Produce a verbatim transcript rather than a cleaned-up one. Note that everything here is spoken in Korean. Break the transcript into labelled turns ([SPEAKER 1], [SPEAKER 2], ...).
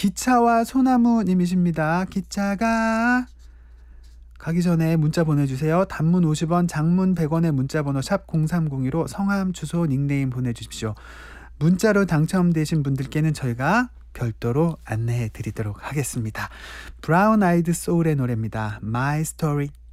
[SPEAKER 1] 기차와 소나무 님이십니다. 기차가 가기 전에 문자 보내주세요. 단문 오십 원, 장문 백 원의 문자번호 샵 공삼공이로 성함, 주소, 닉네임 보내주십시오. 문자로 당첨되신 분들께는 저희가 별도로 안내해 드리도록 하겠습니다. 브라운 아이드 소울의 노래입니다. My Story.